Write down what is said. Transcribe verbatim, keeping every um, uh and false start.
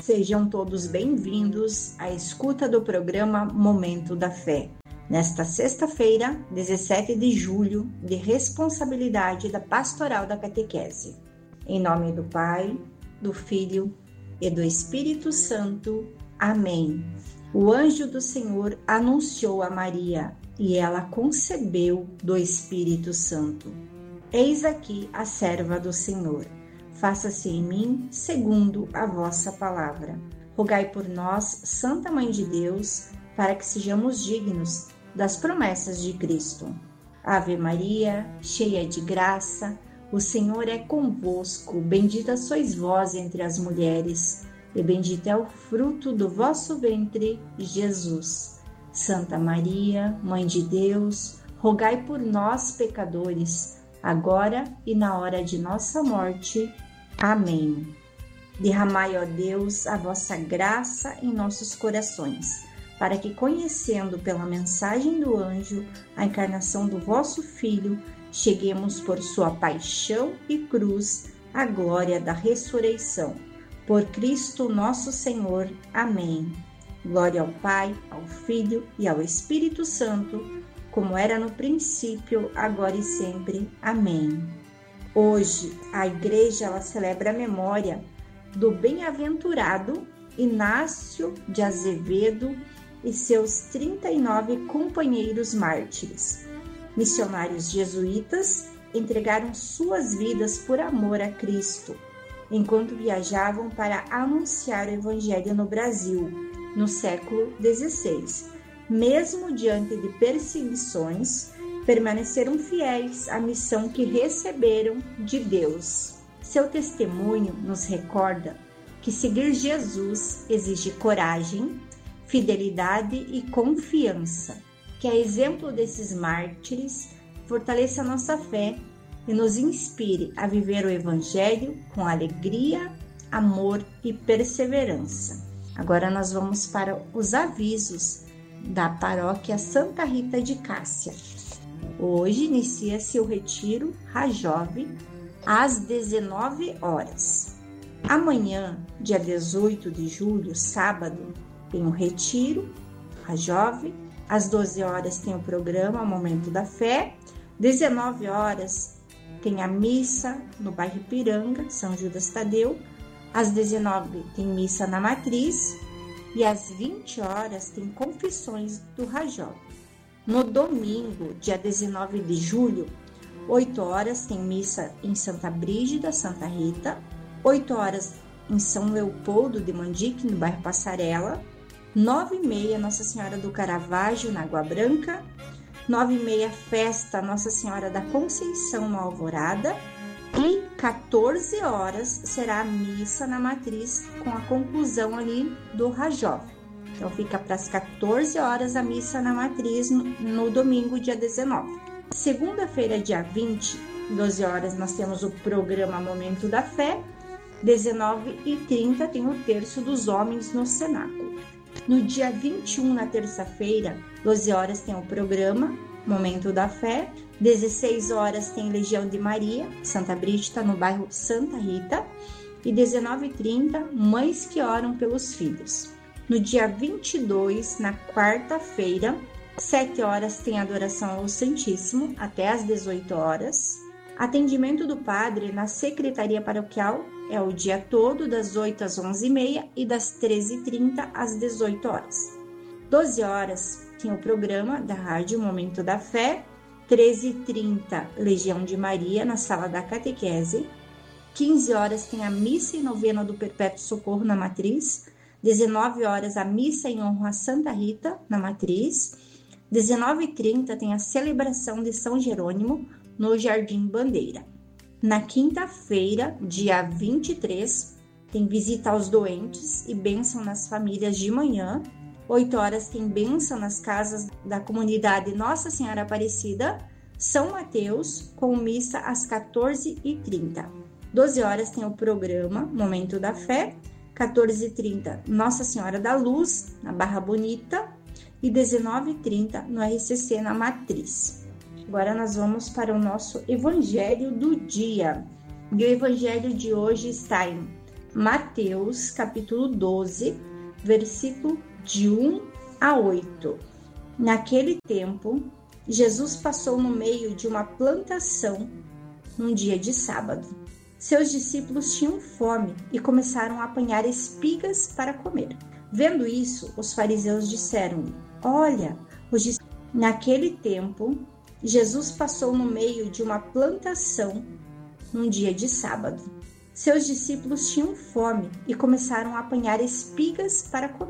Sejam todos bem-vindos à escuta do programa Momento da Fé. Nesta sexta-feira, dezessete de julho, de responsabilidade da Pastoral da Catequese. Em nome do Pai, do Filho e do Espírito Santo. Amém. O anjo do Senhor anunciou a Maria e ela concebeu do Espírito Santo. Eis aqui a serva do Senhor. Faça-se em mim segundo a vossa palavra. Rogai por nós, Santa Mãe de Deus, para que sejamos dignos das promessas de Cristo. Ave Maria, cheia de graça, o Senhor é convosco. Bendita sois vós entre as mulheres, e bendito é o fruto do vosso ventre, Jesus. Santa Maria, Mãe de Deus, rogai por nós, pecadores, agora e na hora de nossa morte. Amém. Derramai, ó Deus, a vossa graça em nossos corações, para que, conhecendo pela mensagem do anjo a encarnação do vosso Filho, cheguemos por sua paixão e cruz à glória da ressurreição. Por Cristo nosso Senhor. Amém. Glória ao Pai, ao Filho e ao Espírito Santo, como era no princípio, agora e sempre. Amém. Hoje, a Igreja ela celebra a memória do bem-aventurado Inácio de Azevedo e seus trinta e nove companheiros mártires. Missionários jesuítas entregaram suas vidas por amor a Cristo, enquanto viajavam para anunciar o Evangelho no Brasil, no século dezesseis. Mesmo diante de perseguições, permaneceram fiéis à missão que receberam de Deus. Seu testemunho nos recorda que seguir Jesus exige coragem, fidelidade e confiança. Que a exemplo desses mártires fortaleça a nossa fé e nos inspire a viver o Evangelho com alegria, amor e perseverança. Agora nós vamos para os avisos da Paróquia Santa Rita de Cássia. Hoje inicia-se o Retiro Rajove às dezenove horas. Amanhã, dia dezoito de julho, sábado, tem o Retiro Rajove. Às doze horas tem o programa Momento da Fé. dezenove horas tem a missa no bairro Ipiranga, São Judas Tadeu. Às dezenove tem missa na Matriz. E às vinte horas tem confissões do Rajove. No domingo, dia dezenove de julho, oito horas tem missa em Santa Brígida, Santa Rita. oito horas em São Leopoldo de Mandique, no bairro Passarela. nove e meia, Nossa Senhora do Caravaggio, na Água Branca. nove e meia, festa Nossa Senhora da Conceição, na Alvorada. E quatorze horas será a missa na Matriz, com a conclusão ali do Rajove. Então fica para as quatorze horas a missa na Matriz no, no domingo, dia dezenove. Segunda-feira, dia vinte, doze horas, nós temos o programa Momento da Fé. dezenove e trinta tem o Terço dos Homens no Cenáculo. No dia vinte e um, na terça-feira, doze horas, tem o programa Momento da Fé. dezesseis horas tem Legião de Maria, Santa Brígida, no bairro Santa Rita. E dezenove e trinta, Mães que Oram pelos Filhos. No dia vinte e dois, na quarta-feira, sete horas tem adoração ao Santíssimo, até às dezoito horas. Atendimento do padre na Secretaria Paroquial é o dia todo, das oito às onze e meia e das treze e trinta às dezoito horas. doze horas tem o programa da Rádio Momento da Fé. treze e trinta, Legião de Maria, na Sala da Catequese. quinze horas tem a Missa e Novena do Perpétuo Socorro na Matriz. dezenove horas, a Missa em Honra a Santa Rita, na Matriz. dezenove e trinta tem a celebração de São Jerônimo, no Jardim Bandeira. Na quinta-feira, dia vinte e três, tem visita aos doentes e bênção nas famílias de manhã. oito horas tem bênção nas casas da comunidade Nossa Senhora Aparecida, São Mateus, com missa às quatorze e trinta. doze horas tem o programa Momento da Fé. quatorze e trinta, Nossa Senhora da Luz, na Barra Bonita. E dezenove e trinta, no R C C, na Matriz. Agora nós vamos para o nosso Evangelho do dia. E o Evangelho de hoje está em Mateus, capítulo doze, versículo de um a oito. Naquele tempo, Jesus passou no meio de uma plantação num dia de sábado. Seus discípulos tinham fome e começaram a apanhar espigas para comer. Vendo isso, os fariseus disseram-lhe: Olha, os dis... naquele tempo, Jesus passou no meio de uma plantação num dia de sábado. Seus discípulos tinham fome e começaram a apanhar espigas para comer.